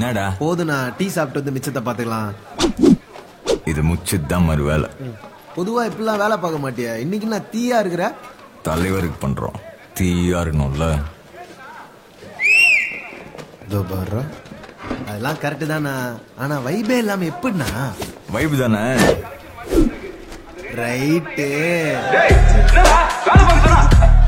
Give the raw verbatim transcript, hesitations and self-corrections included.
என்னடா போதுண்ணா, டீ சாப்பிட்டு வந்து மிச்சத்தை பாத்துக்கலாம். இது முச்சுதான் மறு வேலை. பொதுவா இப்படிலாம் வேலை பார்க்க மாட்டியா? இன்னைக்கு நான் தீயா இருக்கிற. தலைவருக்கு பண்றோம், தீயா இருக்கணும்ல. அதெல்லாம் கரெக்டு தானா, ஆனா வைபே இல்லாம எப்படின்னா? வைப் தானே. ரைட்டு.